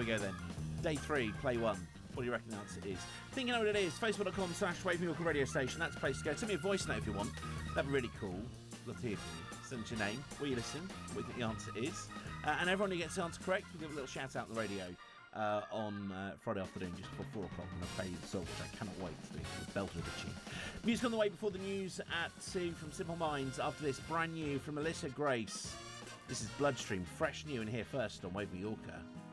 we go then. Day 3, play 1. What do you reckon the answer is? Think you know what it is. Facebook.com/Wave Radio Station. That's the place to go. Send me a voice note if you want. That'd be really cool. Love to hear from you. Send us your name, where you listen, what you think the answer is. And everyone who gets the answer correct, we'll give a little shout out on the radio on Friday afternoon, just before 4 o'clock, when I play the song, which I cannot wait to do. The belter of the tune. Music on the way before the news at 2 from Simple Minds. After this, brand new from Melissa Grace. This is Bloodstream, fresh new, and here first on Wave Mallorca.